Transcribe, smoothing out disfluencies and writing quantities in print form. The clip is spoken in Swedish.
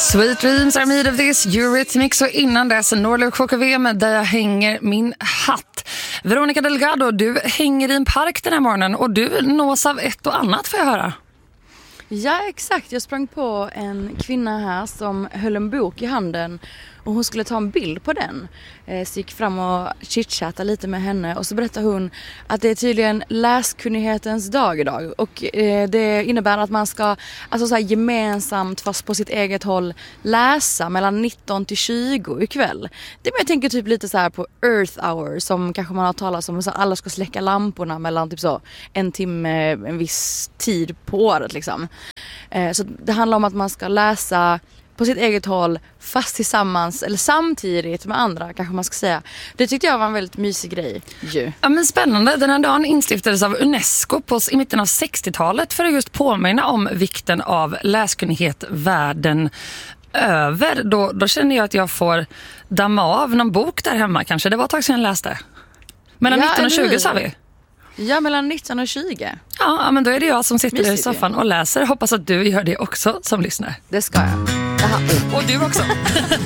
Sweet Dreams are made of this, Eurythmics, och innan dess Norli och KKV med Där jag hänger min hatt. Veronica Delgado, du hänger i en park den här morgonen och du nås av ett och annat, får jag höra. Ja, exakt. Jag sprang på en kvinna här som höll en bok i handen och hon skulle ta en bild på den. Så gick fram och chitchattade lite med henne och så berättade hon att det är tydligen läskunnighetens dag idag. Och det innebär att man ska alltså så här gemensamt, fast på sitt eget håll, läsa mellan 19 till 20 ikväll. Det jag tänker typ lite så här på Earth Hour som kanske man har talat om, så alla ska släcka lamporna mellan typ så en timme, en viss tid på året liksom. Så det handlar om att man ska läsa på sitt eget håll, fast tillsammans eller samtidigt med andra, kanske man ska säga. Det tyckte jag var en väldigt mysig grej. Ja, men spännande. Den här dagen instiftades av UNESCO i mitten av 60-talet för att just påminna om vikten av läskunnighet världen över. Då känner jag att jag får damma av någon bok där hemma kanske. Det var ett tag sedan jag läste. Mellan 19 och 20 sa vi. Ja, mellan 19 och 20. Ja, men då är det jag som sitter i soffan ju. och läser. Hoppas att du gör det också som lyssnar. Det ska jag. Och du också.